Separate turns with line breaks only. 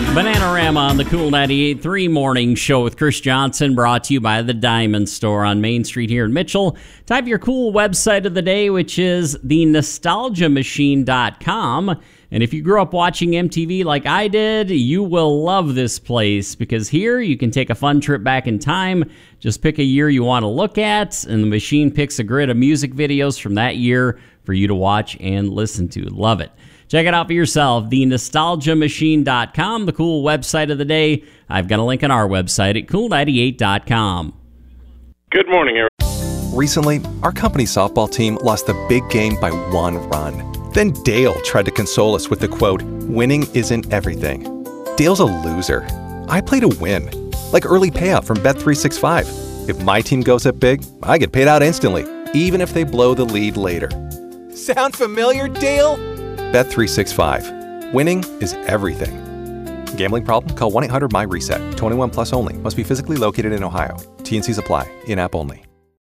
Bananarama on the Cool 98.3 Morning Show with Chris Johnson, brought to you by the Diamond Store on Main Street here in Mitchell. Time for your cool website of the day, which is thenostalgiamachine.com. And if you grew up watching MTV like I did, you will love this place, because here you can take a fun trip back in time. Just pick a year you want to look at, and the machine picks a grid of music videos from that year for you to watch and listen to. Love it. Check it out for yourself, thenostalgiamachine.com, the cool website of the day. I've got a link on our website at cool98.com.
Good morning, everyone.
Recently, our company softball team lost the big game by 1 run. Then Dale tried to console us with the quote, "Winning isn't everything." Dale's a loser. I play to win, like early payout from Bet365. If my team goes up big, I get paid out instantly, even if they blow the lead later. Sound familiar, Dale? Bet365. Winning is everything. Gambling problem? Call 1-800-MY-RESET. 21 plus only. Must be physically located in Ohio. T&Cs apply. In-app only.